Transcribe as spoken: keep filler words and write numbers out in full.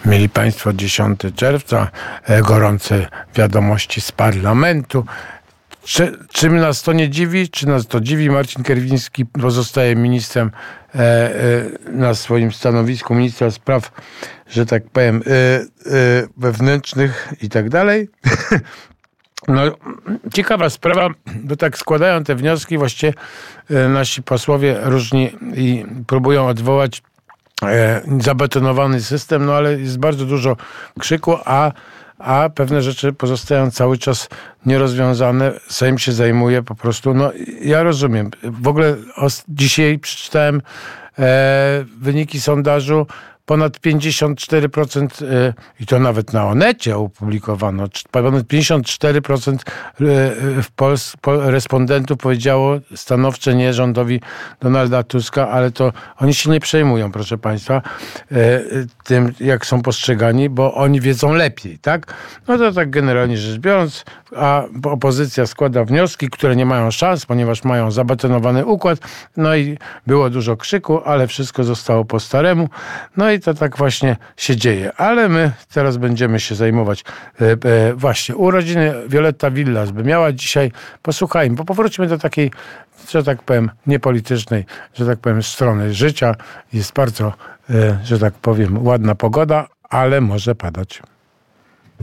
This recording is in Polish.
Mieli Państwo dziesiątego czerwca, gorące wiadomości z parlamentu. Czy, czy nas to nie dziwi? Czy nas to dziwi? Marcin Kierwiński pozostaje ministrem e, e, na swoim stanowisku, ministra spraw, że tak powiem, e, e, wewnętrznych i tak dalej. No, ciekawa sprawa, bo tak składają te wnioski właściwie e, nasi posłowie różni i próbują odwołać e, zabetonowany system, no ale jest bardzo dużo krzyku, a a pewne rzeczy pozostają cały czas nierozwiązane. Sejm się zajmuje po prostu, no ja rozumiem. W ogóle os- dzisiaj przeczytałem e, wyniki sondażu. Ponad pięćdziesiąt cztery procent e, i to nawet na Onecie opublikowano, ponad pięćdziesiąt cztery procent e, w Pols- po, respondentów powiedziało stanowcze nie rządowi Donalda Tuska, ale to oni się nie przejmują, proszę Państwa, e, tym jak są postrzegani, bo oni wiedzą lepiej, tak? No to tak generalnie rzecz biorąc, a opozycja składa wnioski, które nie mają szans, ponieważ mają zabetonowany układ, no i było dużo krzyku, ale wszystko zostało po staremu, no i to tak właśnie się dzieje. Ale my teraz będziemy się zajmować e, e, właśnie urodziny Violetta Villas by miała dzisiaj, posłuchajmy, bo powróćmy do takiej, że tak powiem, niepolitycznej, że tak powiem, strony życia. Jest bardzo, e, że tak powiem, ładna pogoda, ale może padać.